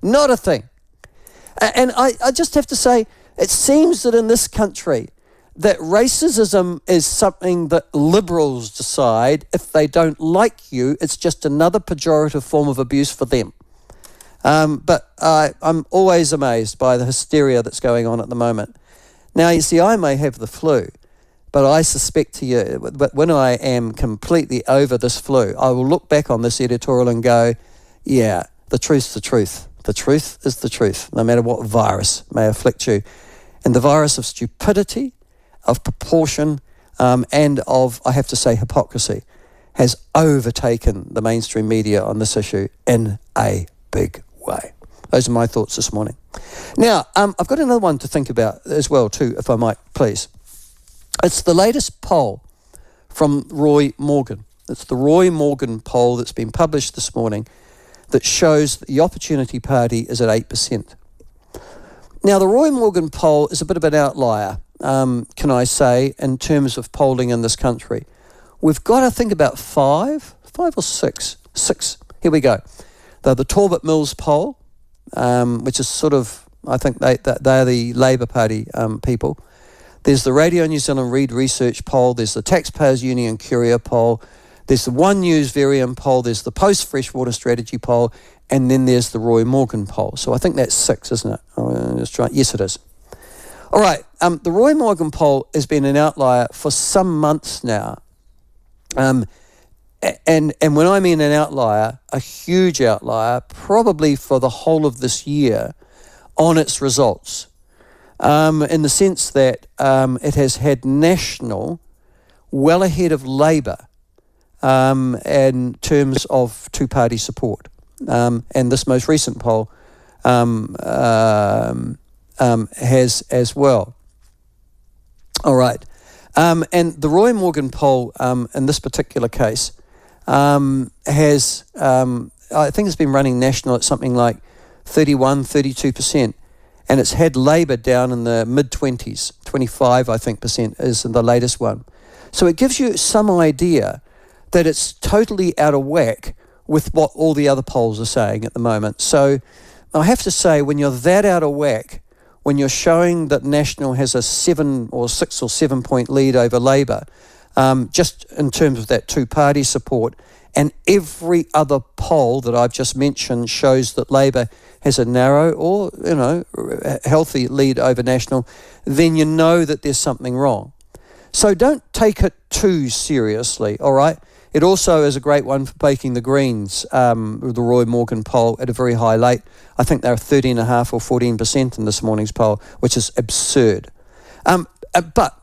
Not a thing. And I just have to say, it seems that in this country, that racism is something that liberals decide if they don't like you, it's just another pejorative form of abuse for them. But I'm always amazed by the hysteria that's going on at the moment. Now, you see, I may have the flu, but I suspect to you, but when I am completely over this flu, I will look back on this editorial and go, yeah, the truth's the truth. The truth is the truth, no matter what virus may afflict you. And the virus of stupidity, of proportion, and of, I have to say, hypocrisy, has overtaken the mainstream media on this issue in a big way. Those are my thoughts this morning. Now, I've got another one to think about as well, too, if I might, please. It's the latest poll from Roy Morgan. It's the Roy Morgan poll that's been published this morning that shows that the Opportunity Party is at 8%. Now, the Roy Morgan poll is a bit of an outlier, can I say, in terms of polling in this country. We've got, I think, about five or six. Here we go. The Talbot Mills poll, which is sort of, I think they're the Labour Party people. There's the Radio New Zealand Reid Research poll. There's the Taxpayers Union Courier poll. There's the One News Varian poll. There's the Post Freshwater Strategy poll. And then there's the Roy Morgan poll. So I think that's 6, isn't it? Let's try. Yes, it is. All right. The Roy Morgan poll has been an outlier for some months now. And when I mean an outlier, a huge outlier, probably for the whole of this year on its results, in the sense that it has had National well ahead of Labour in terms of two-party support. And this most recent poll has as well. All right. And the Roy Morgan poll in this particular case has, I think it's been running national at something like 32%, and it's had Labour down in the mid-20s, 25, I think, percent is the latest one. So it gives you some idea that it's totally out of whack with what all the other polls are saying at the moment. So I have to say, when you're that out of whack, when you're showing that National has a 6 or 7 point lead over Labour, just in terms of that two-party support, and every other poll that I've just mentioned shows that Labour has a narrow or, healthy lead over National, then you know that there's something wrong. So don't take it too seriously, all right? It also is a great one for baking the Greens, the Roy Morgan poll at a very high rate. I think they're 13.5 or 14% in this morning's poll, which is absurd. But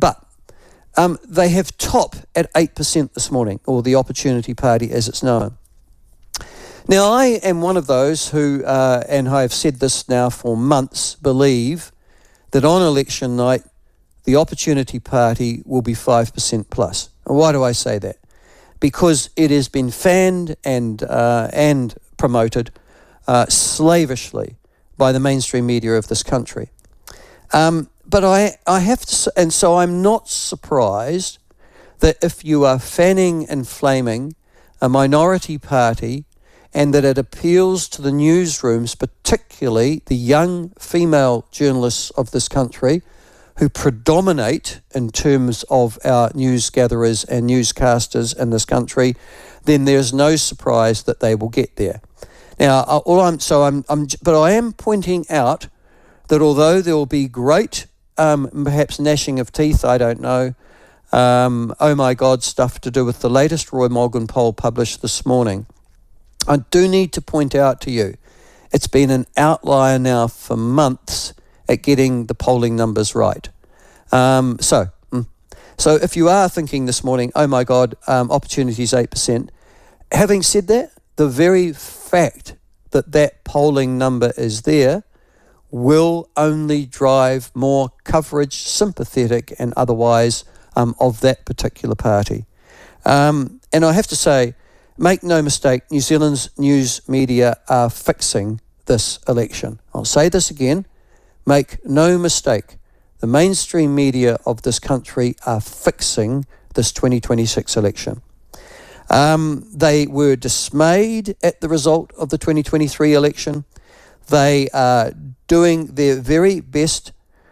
they have top at 8% this morning, or the Opportunity Party as it's known. Now, I am one of those who, and I have said this now for months, believe that on election night, the Opportunity Party will be 5% plus. And why do I say that? Because it has been fanned and promoted slavishly by the mainstream media of this country. But I have to, and so I'm not surprised that if you are fanning and flaming a minority party and that it appeals to the newsrooms, particularly the young female journalists of this country, who predominate in terms of our news gatherers and newscasters in this country, then there's no surprise that they will get there. Now, but I am pointing out that although there will be great, perhaps gnashing of teeth, I don't know, oh my God stuff to do with the latest Roy Morgan poll published this morning, I do need to point out to you, it's been an outlier now for months at getting the polling numbers right. So if you are thinking this morning, oh my God, Opportunity is 8%, having said that, the very fact that that polling number is there will only drive more coverage, sympathetic and otherwise, of that particular party. And I have to say, make no mistake, New Zealand's news media are fixing this election. I'll say this again. Make no mistake, the mainstream media of this country are fixing this 2026 election. They were dismayed at the result of the 2023 election. They are doing their very best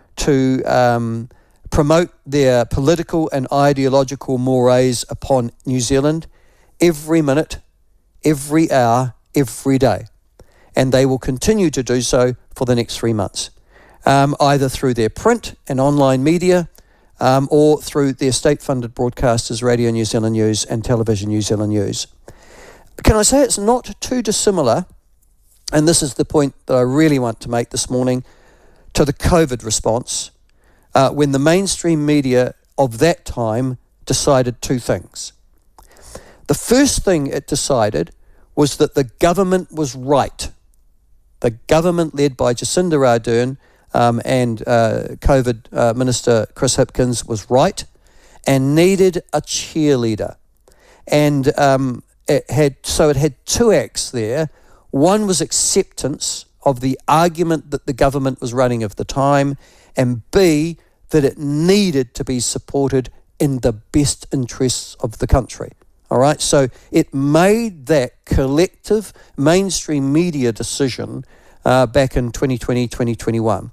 to promote their political and ideological mores upon New Zealand every minute, every hour, every day. And they will continue to do so for the next 3 months, either through their print and online media or through their state-funded broadcasters, Radio New Zealand News and Television New Zealand News. Can I say it's not too dissimilar, and this is the point that I really want to make this morning, to the COVID response, when the mainstream media of that time decided two things. The first thing it decided was that the government was right. The government led by Jacinda Ardern and COVID Minister Chris Hipkins was right and needed a cheerleader. And it had two acts there. One was acceptance of the argument that the government was running of the time, and B, that it needed to be supported in the best interests of the country. All right, so it made that collective mainstream media decision back in 2020, 2021.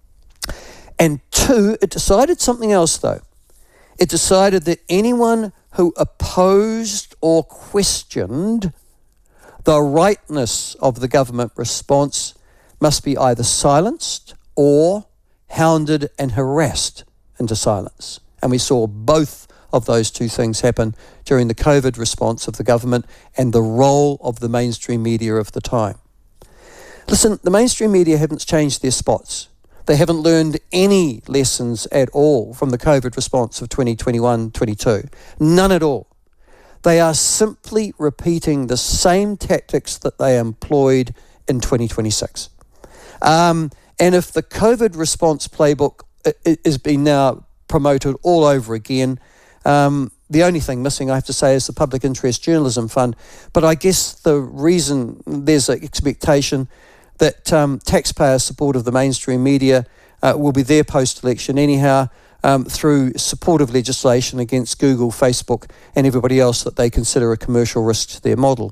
And two, it decided something else though. It decided that anyone who opposed or questioned the rightness of the government response must be either silenced or hounded and harassed into silence. And we saw both of those two things happen during the COVID response of the government and the role of the mainstream media of the time. Listen, the mainstream media haven't changed their spots. They haven't learned any lessons at all from the COVID response of 2021-22. None at all. They are simply repeating the same tactics that they employed in 2026. And if the COVID response playbook is being now promoted all over again, the only thing missing, I have to say, is the Public Interest Journalism Fund. But I guess the reason there's an expectation that taxpayer support of the mainstream media will be there post-election anyhow, through supportive legislation against Google, Facebook and everybody else that they consider a commercial risk to their model.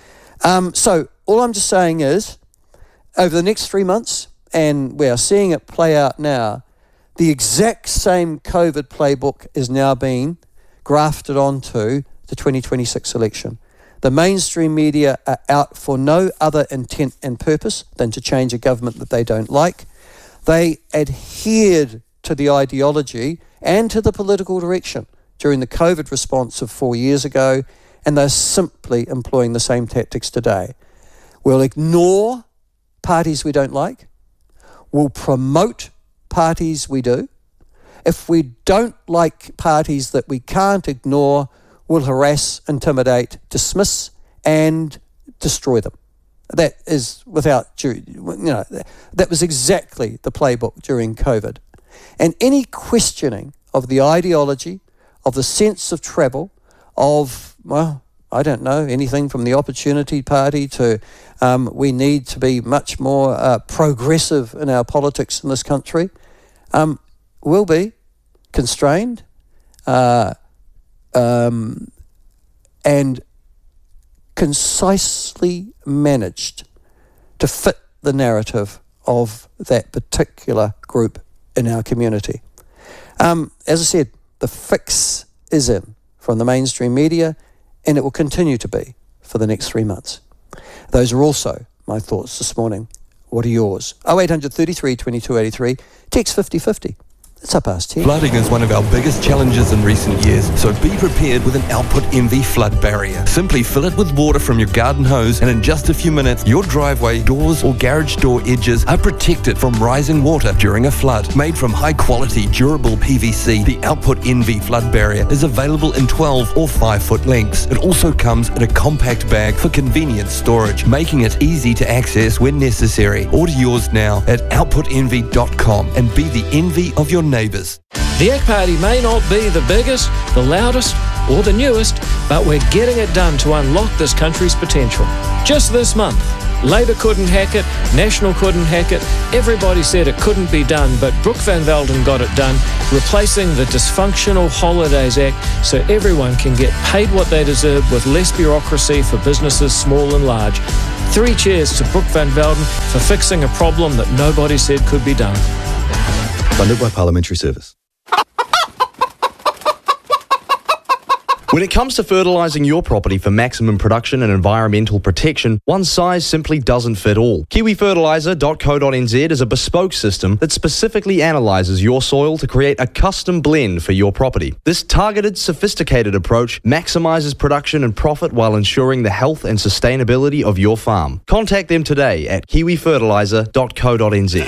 So all I'm just saying is, over the next 3 months, and we are seeing it play out now, the exact same COVID playbook is now being grafted onto the 2026 election. The mainstream media are out for no other intent and purpose than to change a government that they don't like. They adhered to the ideology and to the political direction during the COVID response of 4 years ago, and they're simply employing the same tactics today. We'll ignore parties we don't like. We'll promote parties we do. If we don't like parties that we can't ignore, we'll harass, intimidate, dismiss, and destroy them. That is that was exactly the playbook during COVID. And any questioning of the ideology, of the sense of travel, of, well, I don't know, anything from the Opportunity Party to we need to be much more progressive in our politics in this country, will be constrained and concisely managed to fit the narrative of that particular group in our community. As I said, the fix is in from the mainstream media, and it will continue to be for the next 3 months. Those are also my thoughts this morning. What are yours? 0800 33 22 83, text 5050. It's up past 10. Flooding is one of our biggest challenges in recent years, so be prepared with an Output Envy flood barrier. Simply fill it with water from your garden hose, and in just a few minutes, your driveway, doors or garage door edges are protected from rising water during a flood. Made from high-quality, durable PVC, the Output Envy flood barrier is available in 12 or 5-foot lengths. It also comes in a compact bag for convenient storage, making it easy to access when necessary. Order yours now at outputenvy.com and be the envy of your neighbours. The Yak Party may not be the biggest, the loudest, or the newest, but we're getting it done to unlock this country's potential. Just this month, Labour couldn't hack it, National couldn't hack it, everybody said it couldn't be done, but Brooke Van Velden got it done, replacing the dysfunctional Holidays Act so everyone can get paid what they deserve with less bureaucracy for businesses small and large. 3 cheers to Brooke Van Velden for fixing a problem that nobody said could be done. Funded by Parliamentary Service. When it comes to fertilising your property for maximum production and environmental protection, one size simply doesn't fit all. KiwiFertiliser.co.nz is a bespoke system that specifically analyses your soil to create a custom blend for your property. This targeted, sophisticated approach maximises production and profit while ensuring the health and sustainability of your farm. Contact them today at KiwiFertiliser.co.nz.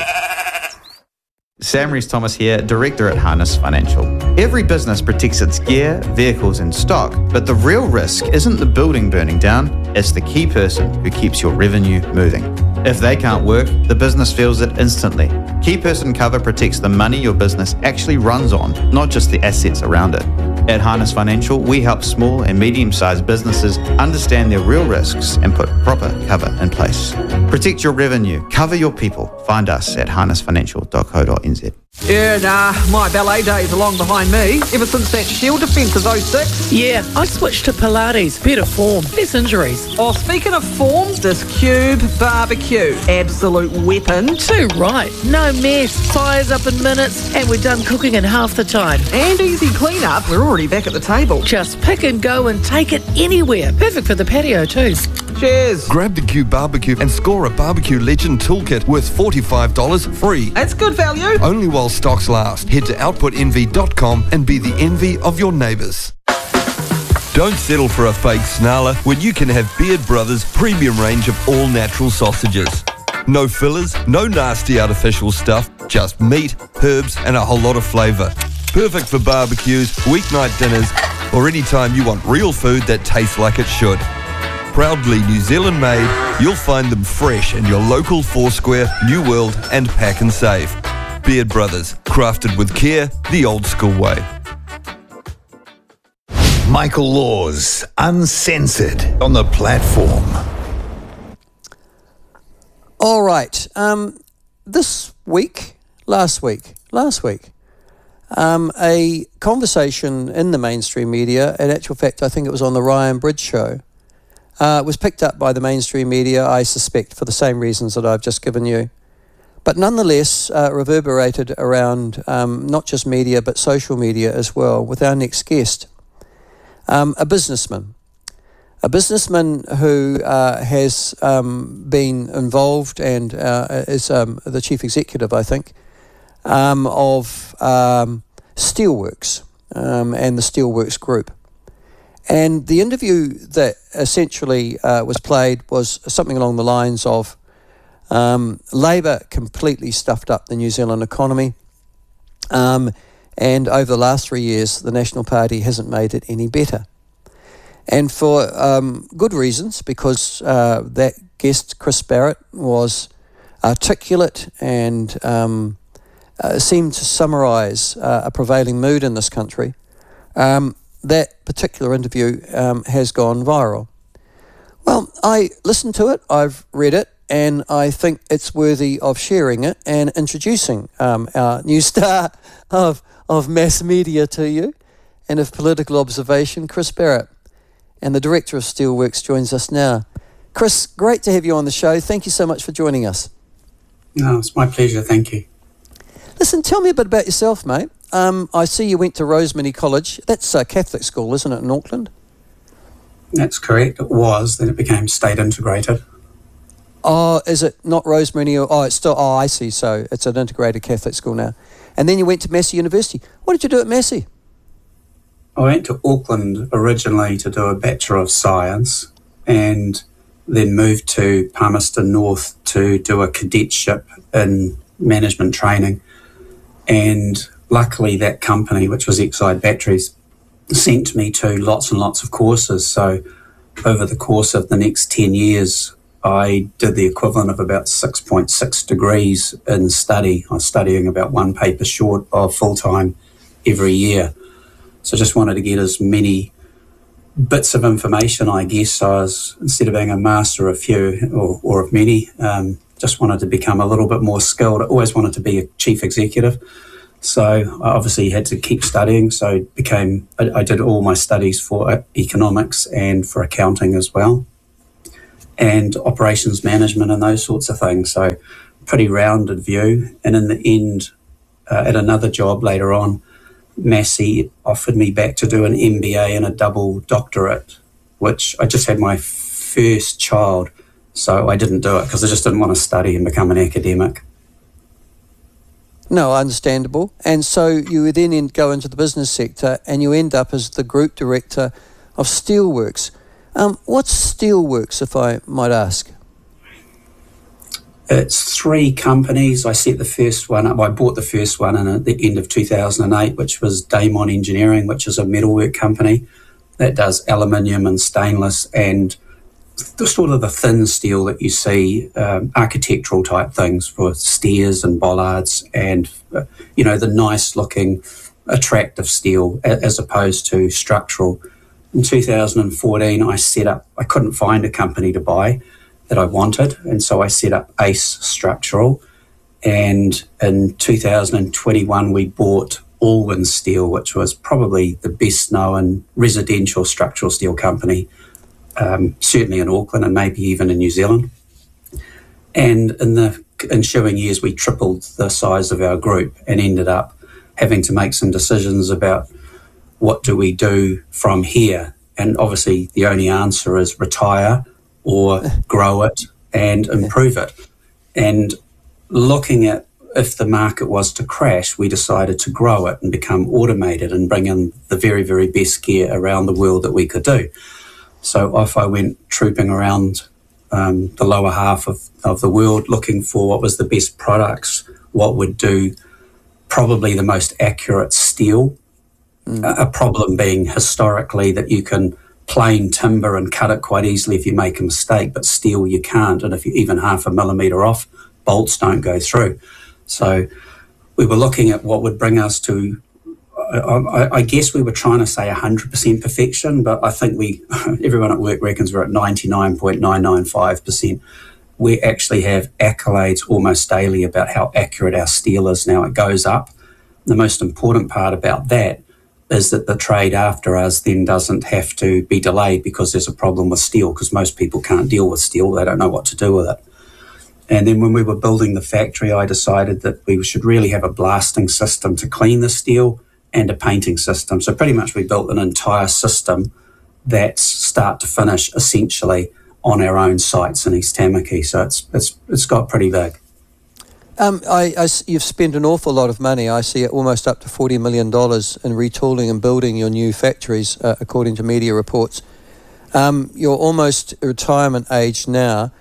Sam Rees-Thomas here, Director at Harness Financial. Every business protects its gear, vehicles and stock, but the real risk isn't the building burning down, it's the key person who keeps your revenue moving. If they can't work, the business feels it instantly. Key person cover protects the money your business actually runs on, not just the assets around it. At Harness Financial, we help small and medium-sized businesses understand their real risks and put proper cover in place. Protect your revenue, cover your people. Find us at harnessfinancial.co.nz. Yeah, nah, my ballet days are long behind me. Ever since that Shield defence of 06. Yeah, I switched to Pilates. Better form, less injuries. Oh, speaking of form, this Cube barbecue. Absolute weapon. Too right. No mess. Fires up in minutes, and we're done cooking in half the time. And easy clean-up. We're already back at the table. Just pick and go and take it anywhere. Perfect for the patio too. Cheers. Grab the Cube Barbecue and score a Barbecue Legend Toolkit worth $45 free. That's good value. Only while stocks last. Head to outputenvy.com and be the envy of your neighbours. Don't settle for a fake snarler when you can have Beard Brothers' premium range of all-natural sausages. No fillers, no nasty artificial stuff, just meat, herbs and a whole lot of flavour. Perfect for barbecues, weeknight dinners, or any time you want real food that tastes like it should. Proudly New Zealand made, you'll find them fresh in your local Foursquare, New World and Pack and Save. Beard Brothers, crafted with care, the old school way. Michael Laws, Uncensored, on the platform. All right. Last week, a conversation in the mainstream media, in actual fact, I think it was on the Ryan Bridge show, was picked up by the mainstream media, I suspect, for the same reasons that I've just given you. But nonetheless, reverberated around not just media, but social media as well, with our next guest, a businessman who has been involved and is the chief executive, I think, of Steelworks and the Steelworks Group. And the interview that essentially was played was something along the lines of Labour completely stuffed up the New Zealand economy, and over the last 3 years the National Party hasn't made it any better. And for good reasons, because that guest, Chris Barrett, was articulate and seemed to summarise a prevailing mood in this country. That particular interview has gone viral. Well, I listened to it, I've read it, and I think it's worthy of sharing it and introducing our new star of mass media to you and of political observation, Chris Barrett. And the director of Steelworks joins us now. Chris, great to have you on the show. Thank you so much for joining us. No, it's my pleasure. Thank you. Listen, tell me a bit about yourself, mate. I see you went to Rosemary College. That's a Catholic school, isn't it, in Auckland? That's correct. It was. Then it became state integrated. Oh, is it not Rosemary? It's still. Oh, I see. So it's an integrated Catholic school now. And then you went to Massey University. What did you do at Massey? I went to Auckland originally to do a Bachelor of Science and then moved to Palmerston North to do a cadetship in management training. And luckily that company, which was Exide Batteries, sent me to lots and lots of courses. So over the course of the next 10 years, I did the equivalent of about 6.6 degrees in study. I was studying about one paper short of full-time every year. So I just wanted to get as many bits of information, I guess. I was, instead of being a master of few or of many, just wanted to become a little bit more skilled. I always wanted to be a chief executive. So I obviously had to keep studying. So I did all my studies for economics and for accounting as well, and operations management and those sorts of things. So pretty rounded view. And in the end, at another job later on, Massey offered me back to do an MBA and a double doctorate, which I just had my first child, so I didn't do it because I just didn't want to study and become an academic. No, understandable. And so you would then go into the business sector and you end up as the group director of Steelworks. What's Steelworks, if I might ask? It's 3 companies. I set the first one up. I bought the first one at the end of 2008, which was Damon Engineering, which is a metalwork company that does aluminium and stainless and the sort of the thin steel that you see, architectural type things for stairs and bollards and, the nice looking, attractive steel as opposed to structural. In 2014, I couldn't find a company to buy that I wanted, and so I set up Ace Structural, and in 2021 we bought Allwyn Steel, which was probably the best known residential structural steel company, certainly in Auckland and maybe even in New Zealand. And in the ensuing years we tripled the size of our group and ended up having to make some decisions about what do we do from here, and obviously the only answer is retire or grow it and improve it. And looking at if the market was to crash, we decided to grow it and become automated and bring in the very, very best gear around the world that we could do. So off I went trooping around the lower half of the world looking for what was the best products, what would do probably the most accurate steel. A problem being historically that you can plane timber and cut it quite easily if you make a mistake, but steel you can't, and if you're even half a millimetre off, bolts don't go through. So we were looking at what would bring us to, I guess we were trying to say 100% perfection, but I think everyone at work reckons we're at 99.995%. We actually have accolades almost daily about how accurate our steel is now. It goes up. The most important part about that is that the trade after us then doesn't have to be delayed because there's a problem with steel, because most people can't deal with steel. They don't know what to do with it. And then when we were building the factory, I decided that we should really have a blasting system to clean the steel and a painting system. So pretty much we built an entire system that's start to finish essentially on our own sites in East Tamaki. So it's got pretty big. You've spent an awful lot of money. I see it almost up to $40 million in retooling and building your new factories, according to media reports. You're almost retirement age now.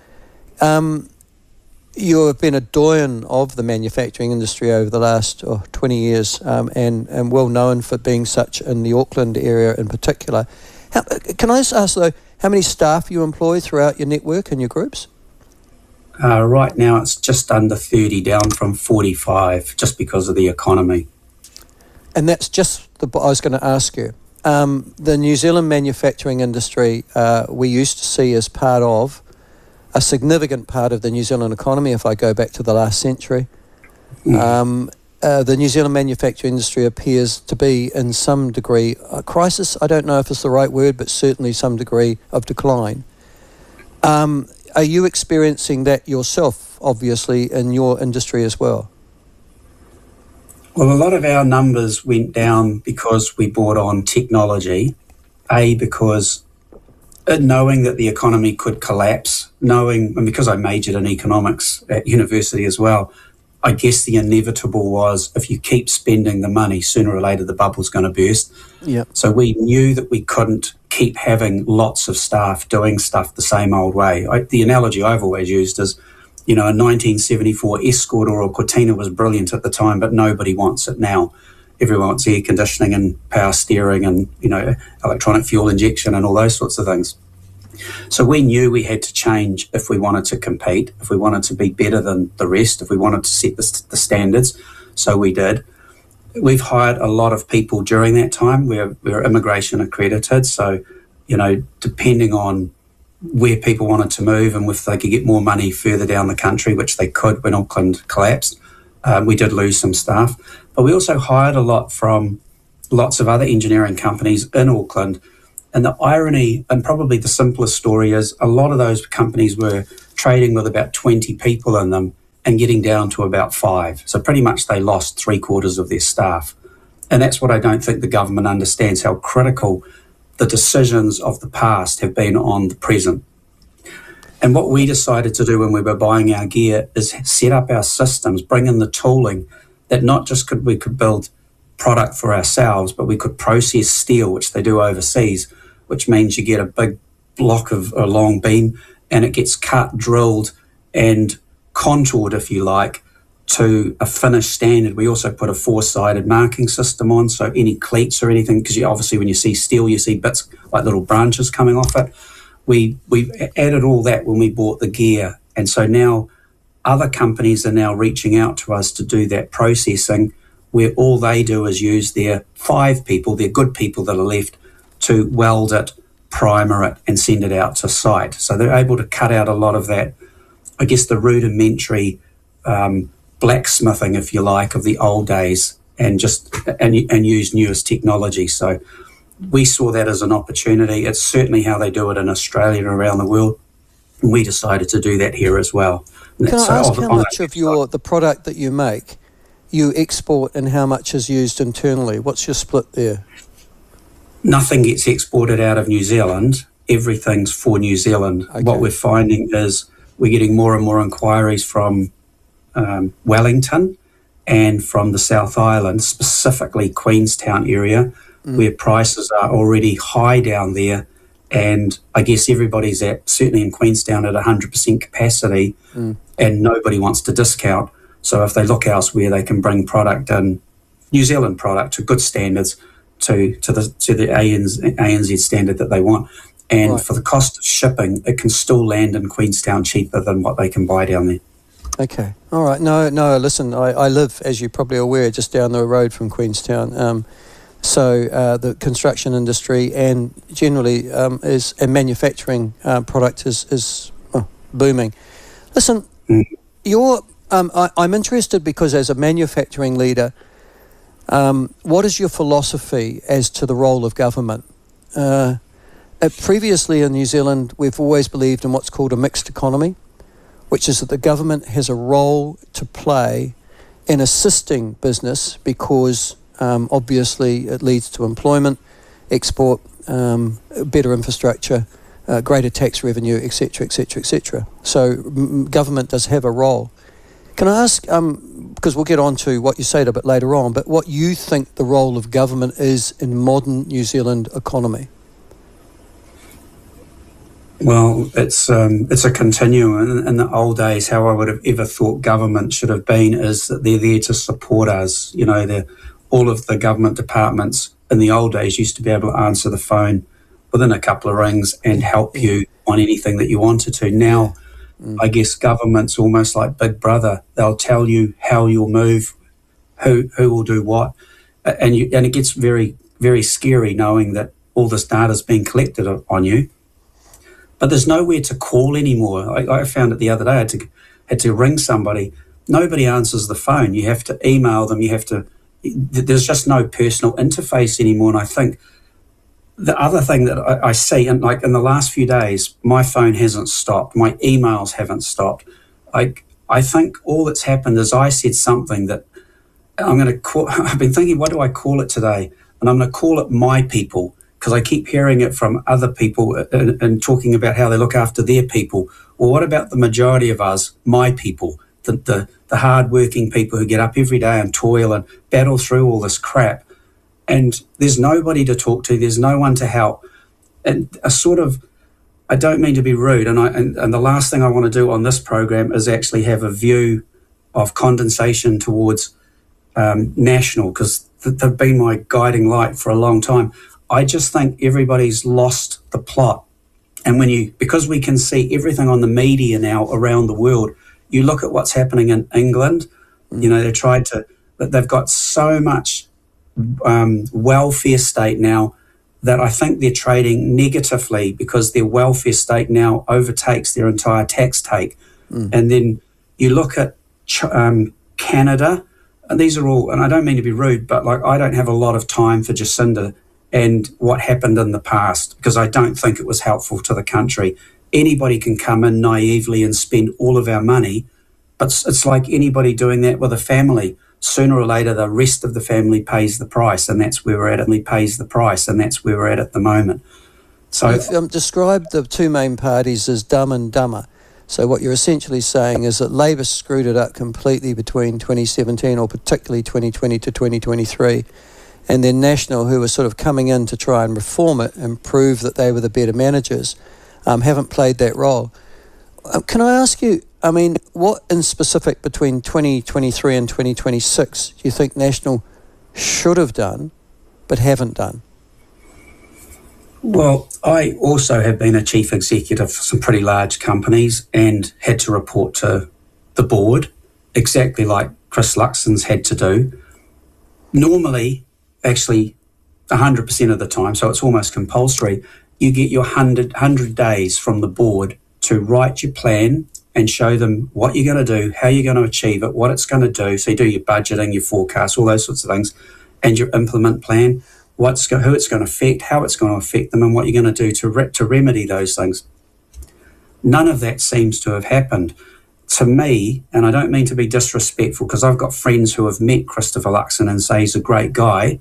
You have been a doyen of the manufacturing industry over the last 20 years and well known for being such in the Auckland area in particular. Can I just ask, though, how many staff you employ throughout your network and your groups? Right now it's just under 30, down from 45, just because of the economy. And that's just I was going to ask you. The New Zealand manufacturing industry we used to see as part of a significant part of the New Zealand economy, if I go back to the last century. The New Zealand manufacturing industry appears to be in some degree a crisis. I don't know if it's the right word, but certainly some degree of decline. Are you experiencing that yourself, obviously, in your industry as well? Well, a lot of our numbers went down because we brought on technology, because knowing that the economy could collapse, and because I majored in economics at university as well, I guess the inevitable was if you keep spending the money, sooner or later the bubble's going to burst. Yep. So we knew that we couldn't keep having lots of staff doing stuff the same old way. The analogy I've always used is, a 1974 Escort or a Cortina was brilliant at the time, but nobody wants it now. Everyone wants air conditioning and power steering and, electronic fuel injection and all those sorts of things. So we knew we had to change if we wanted to compete, if we wanted to be better than the rest, if we wanted to set the standards. So we did. We've hired a lot of people during that time. We're immigration accredited, so depending on where people wanted to move and if they could get more money further down the country, which they could when Auckland collapsed. We did lose some staff, but we also hired a lot from lots of other engineering companies in Auckland. And the irony, and probably the simplest story, is a lot of those companies were trading with about 20 people in them and getting down to about 5. So pretty much they lost 3/4 of their staff. And that's what I don't think the government understands, how critical the decisions of the past have been on the present. And what we decided to do when we were buying our gear is set up our systems, bring in the tooling that not just we could build product for ourselves, but we could process steel, which they do overseas, which means you get a big block of a long beam and it gets cut, drilled and contoured, if you like, to a finished standard. We also put a 4-sided marking system on, so any cleats or anything, because obviously when you see steel, you see bits like little branches coming off it. We added all that when we bought the gear, and so now other companies are now reaching out to us to do that processing, where all they do is use their 5 people, their good people that are left, to weld it, primer it, and send it out to site. So they're able to cut out a lot of that, I guess, the rudimentary blacksmithing, if you like, of the old days, and use newest technology. So we saw that as an opportunity. It's certainly how they do it in Australia and around the world, and we decided to do that here as well. Can I ask how much of the product that you make you export and how much is used internally? What's your split there? Nothing gets exported out of New Zealand. Everything's for New Zealand. Okay. What we're finding is we're getting more and more inquiries from Wellington and from the South Island, specifically Queenstown area, where prices are already high down there. And I guess everybody's certainly in Queenstown at 100% capacity, and nobody wants to discount. So if they look elsewhere, they can bring product in, New Zealand product, to good standards, to the ANZ standard that they want. And for the cost of shipping, it can still land in Queenstown cheaper than what they can buy down there. Okay. All right. No, listen, I live, as you're probably aware, just down the road from Queenstown. So the construction industry and generally and manufacturing product is booming. Listen, I'm interested because as a manufacturing leader, what is your philosophy as to the role of government? Previously in New Zealand, we've always believed in what's called a mixed economy, which is that the government has a role to play in assisting business because obviously it leads to employment, export, better infrastructure, greater tax revenue, etc., etc., etc. So government does have a role. Can I ask, because we'll get on to what you say a bit later on, but what you think the role of government is in modern New Zealand economy? Well, it's a continuum. In the old days, how I would have ever thought government should have been is that they're there to support us. You know, all of the government departments in the old days used to be able to answer the phone within a couple of rings and help you on anything that you wanted to. Now, I guess government's almost like Big Brother. They'll tell you how you'll move, who will do what, and it gets very, very scary knowing that all this data is being collected on you. But there's nowhere to call anymore. I found it the other day. I had to ring somebody. Nobody answers the phone. You have to email them. There's just no personal interface anymore. And I think the other thing that I see, and like in the last few days, my phone hasn't stopped. My emails haven't stopped. I think all that's happened is I said something that I'm going to call. I've been thinking, what do I call it today? And I'm going to call it My People, because I keep hearing it from other people and talking about how they look after their people. Well, what about the majority of us, my people, the hard-working people who get up every day and toil and battle through all this crap? And there's nobody to talk to. There's no one to help. And I don't mean to be rude, and the last thing I want to do on this program is actually have a view of condensation towards national, because they've been my guiding light for a long time. I just think everybody's lost the plot. And because we can see everything on the media now around the world, you look at what's happening in England, you know, they've got so much welfare state now that I think they're trading negatively because their welfare state now overtakes their entire tax take. And then you look at Canada, and these are all, and I don't mean to be rude, but like I don't have a lot of time for Jacinda and what happened in the past because I don't think it was helpful to the country. Anybody can come in naively and spend all of our money, but it's like anybody doing that with a family. Sooner or later, the rest of the family pays the price, and that's where we're at. And pays the price, and that's where we're at the moment. So, you've described the two main parties as dumb and dumber. So what you're essentially saying is that Labor screwed it up completely between 2017 or particularly 2020 to 2023, and then National, who were sort of coming in to try and reform it and prove that they were the better managers, haven't played that role. Can I ask you, I mean, what in specific between 2023 and 2026 do you think National should have done but haven't done? Well, I also have been a chief executive for some pretty large companies and had to report to the board, exactly like Chris Luxon's had to do. Normally, actually 100% of the time, so it's almost compulsory, you get your 100 days from the board to write your plan and show them what you're going to do, how you're going to achieve it, what it's going to do. So you do your budgeting, your forecast, all those sorts of things, and your implement plan. Who it's going to affect, how it's going to affect them, and what you're going to do to remedy those things. None of that seems to have happened. To me, and I don't mean to be disrespectful, because I've got friends who have met Christopher Luxon and say he's a great guy,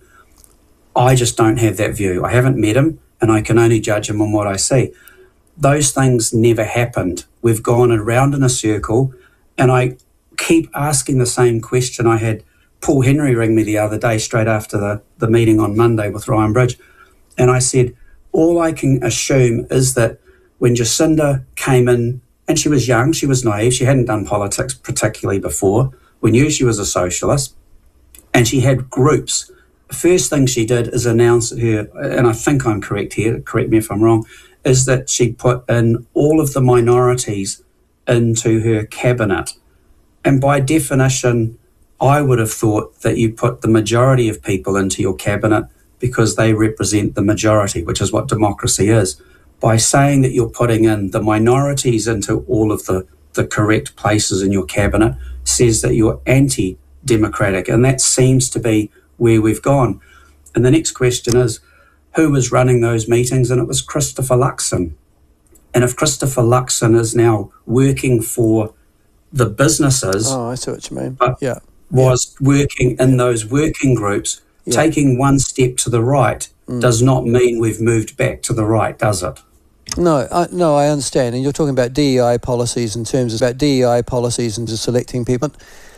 I just don't have that view. I haven't met him, and I can only judge him on what I see. Those things never happened. We've gone around in a circle, and I keep asking the same question. I had Paul Henry ring me the other day straight after the meeting on Monday with Ryan Bridge, and I said, all I can assume is that when Jacinda came in, and she was young, she was naive, she hadn't done politics particularly before, we knew she was a socialist, and she had groups. The first thing she did is announce her, and I think I'm correct here, correct me if I'm wrong, is that she put in all of the minorities into her cabinet. And by definition, I would have thought that you put the majority of people into your cabinet because they represent the majority, which is what democracy is. By saying that you're putting in the minorities into all of the correct places in your cabinet says that you're anti-democratic, and that seems to be where we've gone. And the next question is, who was running those meetings? And it was Christopher Luxon. And if Christopher Luxon is now working for the businesses... Oh, I see what you mean. Was working in those working groups, taking one step to the right does not mean we've moved back to the right, does it? No, I understand. And you're talking about DEI policies in terms of DEI policies and just selecting people.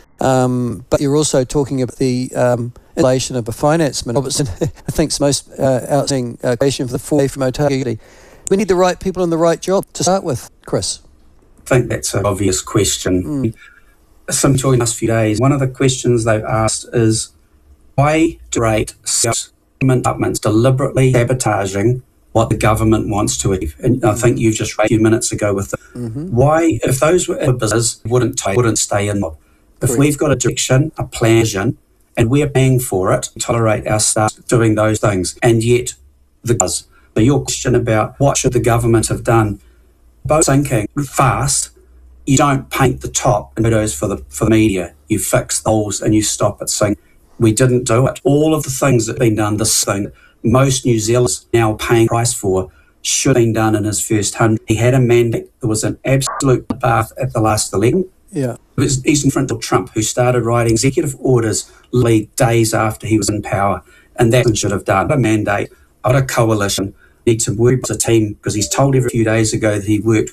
But you're also talking about the installation of a finance minister. I think it's most outstanding question for the four from Otago. We need the right people in the right job to start with, Chris. I think that's an obvious question. Some talking the last few days, one of the questions they've asked is why do government departments deliberately sabotaging what the government wants to achieve? And I think you've just raised a few minutes ago with why, if those were businesses, wouldn't stay in. If we've got a direction, a plan, and we're paying for it, tolerate our staff doing those things, and yet the does. So your question about what should the government have done, both thinking fast. You don't paint the top in photos for the media. You fix the holes and you stop it saying, we didn't do it. All of the things that have been done, this thing most New Zealanders now paying price for, should have been done in his first 100. He had a mandate. There was an absolute bath at the last election. Yeah. He's in front of Trump, who started writing executive orders literally days after he was in power. And that should have done a mandate, not a coalition. Need to work as a team, because he's told every few days ago that he worked